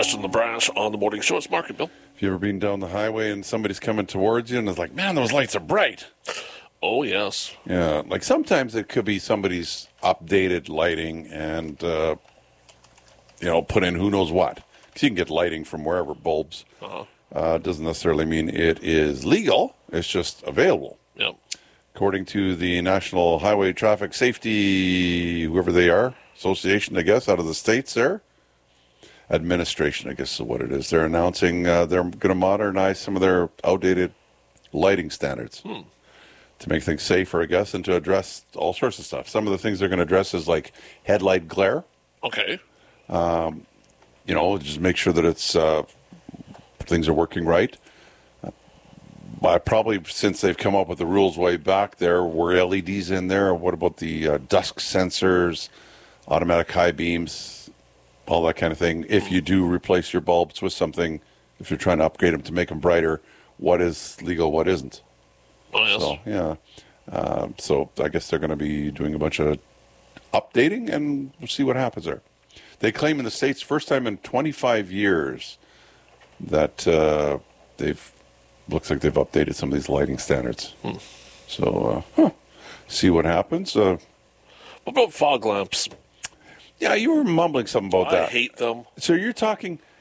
Justin LaBrache on the morning show. It's Mark and Bill. Have you ever been down the highway and somebody's coming towards you and it's like, man, those lights are bright? Oh, yes. Yeah, like sometimes it could be somebody's updated lighting and, put in who knows what. Because you can get lighting from wherever, bulbs. Doesn't necessarily mean it is legal. It's just available. Yep. According to the National Highway Traffic Safety, whoever they are, association, I guess, out of the States there. Administration, I guess is what it is. They're announcing they're going to modernize some of their outdated lighting standards to make things safer, I guess, and to address all sorts of stuff. Some of the things they're going to address is like headlight glare. Okay. Just make sure that it's things are working right. Probably since they've come up with the rules way back, there were LEDs in there. What about the dusk sensors, automatic high beams, all that kind of thing? If you do replace your bulbs with something, if you're trying to upgrade them to make them brighter, what is legal, what isn't? Oh, yes. So, yeah. So I guess they're going to be doing a bunch of updating, and we'll see what happens there. They claim in the States, first time in 25 years, that looks like they've updated some of these lighting standards. So, see what happens. What about fog lamps? Yeah, you were mumbling something about that. I hate them. So you're talking